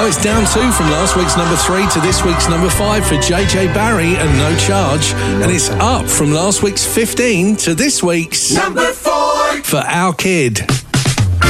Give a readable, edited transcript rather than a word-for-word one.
Well, it's down 2 from last week's number 3 to this week's number 5 for JJ Barry and No Charge. And it's up from last week's 15 to this week's number 4 for Our Kid.